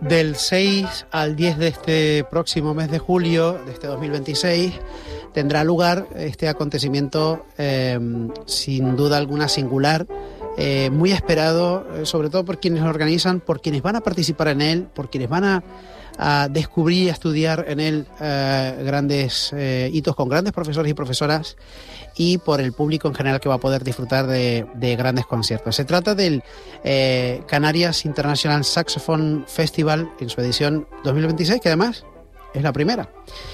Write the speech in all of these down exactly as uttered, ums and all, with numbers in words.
Del seis al diez de este próximo mes de julio, de este dos mil veintiséis, tendrá lugar este acontecimiento eh, sin duda alguna singular, eh, muy esperado, eh, sobre todo por quienes lo organizan, por quienes van a participar en él, por quienes van a, a descubrir y a estudiar en él eh, grandes eh, hitos con grandes profesores y profesoras, y por el público en general que va a poder disfrutar de, de grandes conciertos. Se trata del eh, Canarias International Saxophone Festival en su edición dos mil veintiséis, que además es la primera.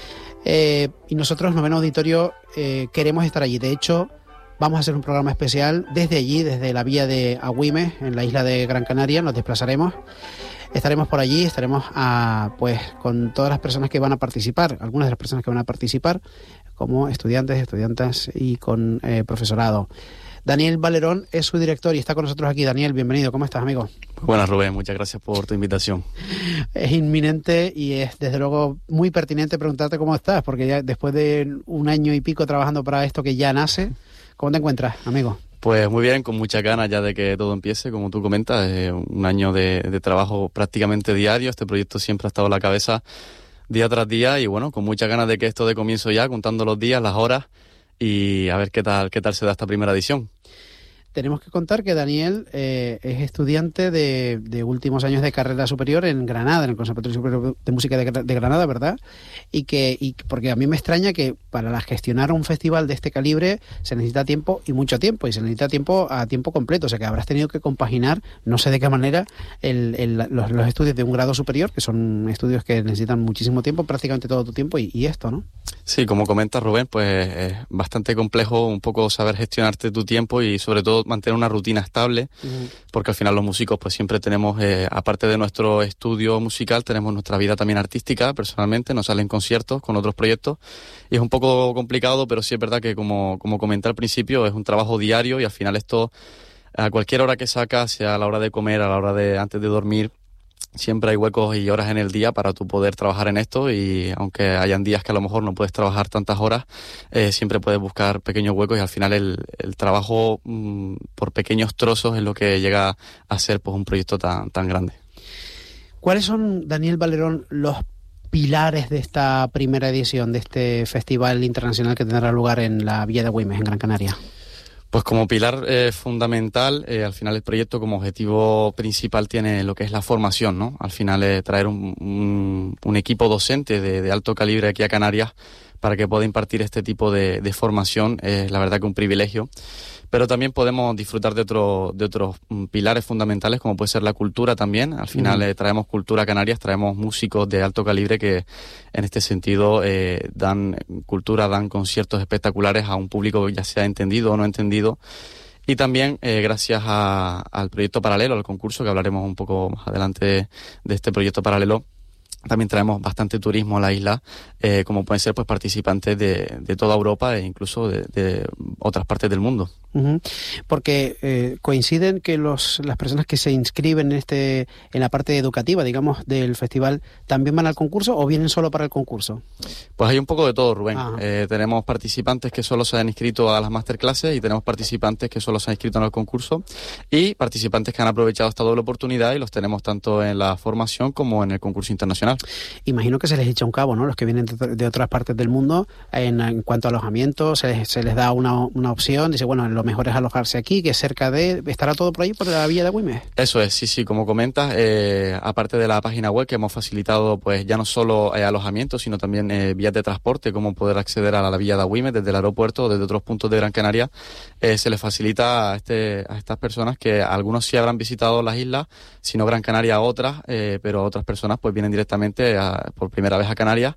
Eh, y nosotros, Noveno Auditorio, eh, queremos estar allí. De hecho, vamos a hacer un programa especial desde allí, desde la villa de Agüimes, en la isla de Gran Canaria. Nos desplazaremos. Estaremos por allí, estaremos a, pues con todas las personas que van a participar, algunas de las personas que van a participar, como estudiantes, estudiantes y con eh, profesorado. Daniel Valerón es su director y está con nosotros aquí. Daniel, bienvenido. ¿Cómo estás, amigo? Buenas, Rubén. Muchas gracias por tu invitación. Es inminente y es, desde luego, muy pertinente preguntarte cómo estás, porque ya después de un año y pico trabajando para esto que ya nace, ¿cómo te encuentras, amigo? Pues muy bien, con muchas ganas ya de que todo empiece, como tú comentas. Eh, un año de, de trabajo prácticamente diario. Este proyecto siempre ha estado en la cabeza día tras día y bueno, con muchas ganas de que esto dé comienzo ya, contando los días, las horas y a ver qué tal qué tal se da esta primera edición. Tenemos que contar que Daniel eh, es estudiante de, de últimos años de carrera superior en Granada, en el Conservatorio Superior de Música de, de Granada, ¿verdad? Y que y porque a mí me extraña que para la gestionar un festival de este calibre se necesita tiempo y mucho tiempo, y se necesita tiempo a tiempo completo, o sea que habrás tenido que compaginar, no sé de qué manera, el, el, los, los estudios de un grado superior, que son estudios que necesitan muchísimo tiempo, prácticamente todo tu tiempo, y, y esto, ¿no? Sí, como comentas, Rubén, pues es bastante complejo un poco saber gestionarte tu tiempo y sobre todo mantener una rutina estable, uh-huh. porque al final los músicos pues siempre tenemos, eh, aparte de nuestro estudio musical, tenemos nuestra vida también artística, personalmente, nos salen conciertos con otros proyectos y es un poco complicado, pero sí es verdad que como, como comenté al principio, es un trabajo diario y al final esto, a cualquier hora que sacas, sea a la hora de comer, a la hora de antes de dormir, siempre hay huecos y horas en el día para tú poder trabajar en esto y aunque hayan días que a lo mejor no puedes trabajar tantas horas, eh, siempre puedes buscar pequeños huecos y al final el, el trabajo mmm, por pequeños trozos es lo que llega a ser pues un proyecto tan, tan grande. ¿Cuáles son, Daniel Valerón, los pilares de esta primera edición de este festival internacional que tendrá lugar en la Villa de Agüimes, en Gran Canaria? Pues como pilar eh, fundamental, eh, al final el proyecto como objetivo principal tiene lo que es la formación, ¿no? Al final eh, traer un, un, un equipo docente de, de alto calibre aquí a Canarias para que pueda impartir este tipo de, de formación es la verdad que un privilegio. Pero también podemos disfrutar de, otro, de otros pilares fundamentales como puede ser la cultura también. Al final eh, traemos cultura a Canarias, traemos músicos de alto calibre que en este sentido eh, dan cultura, dan conciertos espectaculares a un público ya sea entendido o no entendido. Y también eh, gracias a, al proyecto paralelo, al concurso, que hablaremos un poco más adelante de, de este proyecto paralelo, también traemos bastante turismo a la isla, eh, como pueden ser pues participantes de, de toda Europa e incluso de, de otras partes del mundo. Uh-huh. Porque eh, coinciden que los las personas que se inscriben en este en la parte educativa, digamos, del festival, ¿también van al concurso o vienen solo para el concurso? Pues hay un poco de todo, Rubén. Eh, tenemos participantes que solo se han inscrito a las masterclasses y tenemos participantes que solo se han inscrito en el concurso y participantes que han aprovechado esta doble oportunidad y los tenemos tanto en la formación como en el concurso internacional. Imagino que se les echa un cabo, ¿no? Los que vienen de, de otras partes del mundo, en, en cuanto a alojamiento, se les, se les da una, una opción, dice, bueno, lo mejor es alojarse aquí, que es cerca de... ¿Estará todo por ahí, por la Villa de Agüimes? Eso es, sí, sí, como comentas, eh, aparte de la página web que hemos facilitado, pues ya no solo eh, alojamiento, sino también eh, vías de transporte, como poder acceder a la Villa de Agüimes desde el aeropuerto o desde otros puntos de Gran Canaria, eh, se les facilita a, este, a estas personas que algunos sí habrán visitado las islas, sino Gran Canaria a otras, eh, pero otras personas pues vienen directamente A, por primera vez a Canarias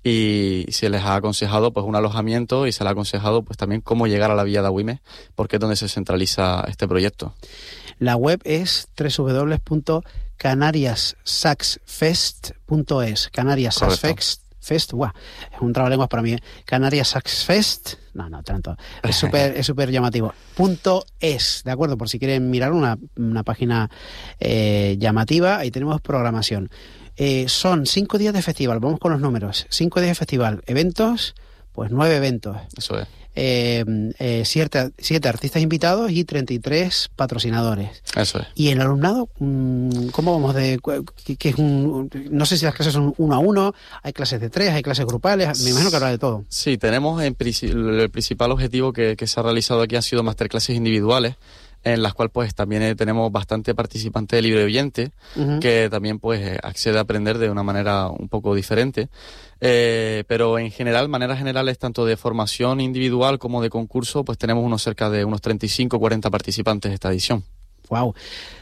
y se les ha aconsejado pues un alojamiento y se les ha aconsejado pues también cómo llegar a la Villa de Agüimes porque es donde se centraliza este proyecto. La web es doble u doble u doble u punto canarias sax fest punto es. Canarias Sax Fest, Fest, guau, es un trabalenguas para mí, ¿eh? Canarias Sax Fest, no, no, tanto, es súper es súper llamativo, punto es, ¿de acuerdo? Por si quieren mirar una, una página eh, llamativa, ahí tenemos programación. Eh, son cinco días de festival, vamos con los números, cinco días de festival, eventos, pues nueve eventos. Eso es. Eh, eh, siete, siete artistas invitados y treinta y tres patrocinadores. Eso es. Y el alumnado, ¿cómo vamos de qué, qué es un, no sé si las clases son uno a uno, hay clases de tres, hay clases grupales, me imagino que habrá de todo. Sí, tenemos en, el principal objetivo que, que se ha realizado aquí han sido masterclasses individuales, en las cuales pues también eh, tenemos bastante participantes de libre oyente, uh-huh. que también pues accede a aprender de una manera un poco diferente. Eh, pero en general, maneras generales, tanto de formación individual como de concurso, pues tenemos unos cerca de unos treinta y cinco o cuarenta participantes de esta edición. Wow.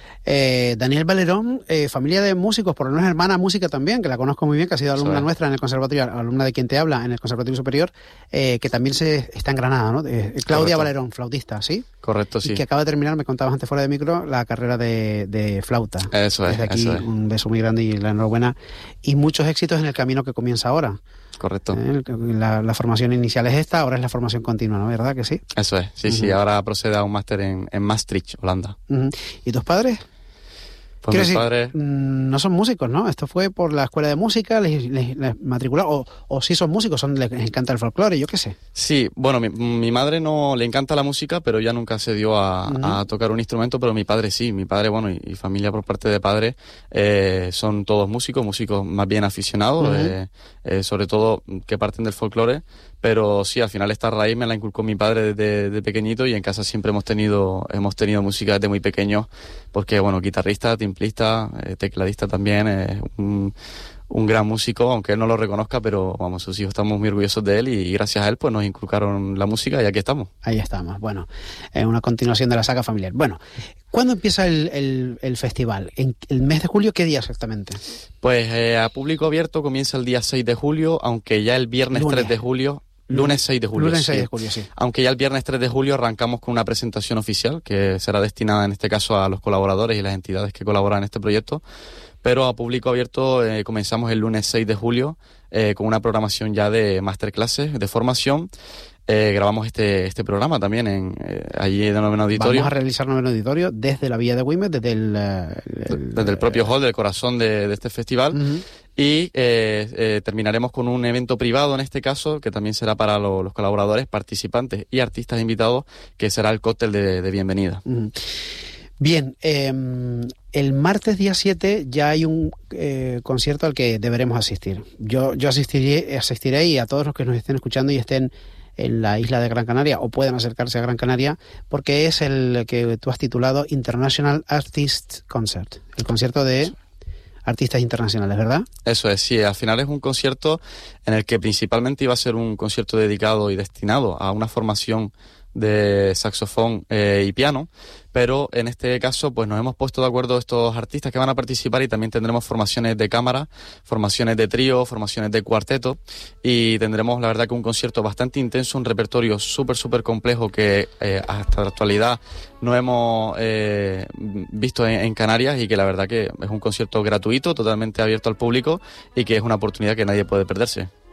Eh, Daniel Valerón, eh, familia de músicos, por lo menos hermana música también, que la conozco muy bien, que ha sido alumna nuestra en el conservatorio, alumna de quien te habla en el Conservatorio Superior, eh, que también se está en Granada, ¿no? Eh, Claudia Correcto. Valerón, flautista, ¿sí? Correcto, sí. Y que acaba de terminar, me contabas antes fuera de micro, la carrera de, de flauta. Eso es. Desde aquí eso es. Un beso muy grande y la enhorabuena. Y muchos éxitos en el camino que comienza ahora. Correcto. ¿Eh? La, la formación inicial es esta, ahora es la formación continua, ¿no? ¿Verdad que sí? Eso es, sí, uh-huh. sí. Ahora procede a un máster en, en Maastricht, Holanda. Uh-huh. ¿Y tus padres? Pues mis decir, padres... no son músicos, ¿no? Esto fue por la escuela de música, les, les, les matricularon, o, o sí son músicos, son, les encanta el folclore, yo qué sé. Sí, bueno, mi, mi madre no le encanta la música, pero ella nunca se dio a, uh-huh. a tocar un instrumento, pero mi padre sí, mi padre, bueno, y, y familia por parte de padre, eh, son todos músicos, músicos más bien aficionados, uh-huh. eh, eh, sobre todo que parten del folclore, pero sí, al final esta raíz me la inculcó mi padre desde de pequeñito y en casa siempre hemos tenido hemos tenido música desde muy pequeños, porque bueno, guitarrista, timplista, eh, tecladista también, eh, un, un gran músico, aunque él no lo reconozca, pero vamos, sus hijos estamos muy orgullosos de él y, y gracias a él pues nos inculcaron la música y aquí estamos. Ahí estamos, bueno, es una continuación de la saga familiar. Bueno, ¿cuándo empieza el, el, el festival? ¿En el mes de julio qué día exactamente? Pues eh, a público abierto comienza el día seis de julio, aunque ya el viernes Lunes. tres de julio... Lunes seis de julio. Lunes seis sí. de julio, sí. Aunque ya el viernes tres de julio arrancamos con una presentación oficial que será destinada en este caso a los colaboradores y las entidades que colaboran en este proyecto. Pero a público abierto eh, comenzamos el lunes seis de julio eh, con una programación ya de masterclasses, de formación. Eh, grabamos este este programa también en eh, allí en el noveno auditorio. Vamos a realizar noveno auditorio desde la Villa de Güímez, desde el, el... Desde el propio hall, del corazón de, de este festival. Uh-huh. Y eh, eh, terminaremos con un evento privado en este caso, que también será para lo, los colaboradores, participantes y artistas invitados, que será el cóctel de, de bienvenida. Uh-huh. Bien, eh, el martes día siete ya hay un eh, concierto al que deberemos asistir. Yo, yo asistiré, asistiré y a todos los que nos estén escuchando y estén en la isla de Gran Canaria o puedan acercarse a Gran Canaria, porque es el que tú has titulado International Artists Concert, el concierto de artistas internacionales, ¿verdad? Eso es, sí, al final es un concierto en el que principalmente iba a ser un concierto dedicado y destinado a una formación de saxofón eh, y piano, pero en este caso pues nos hemos puesto de acuerdo estos artistas que van a participar y también tendremos formaciones de cámara, formaciones de trío, formaciones de cuarteto y tendremos la verdad que un concierto bastante intenso, un repertorio súper súper complejo que eh, hasta la actualidad no hemos eh, visto en, en Canarias y que la verdad que es un concierto gratuito, totalmente abierto al público y que es una oportunidad que nadie puede perderse.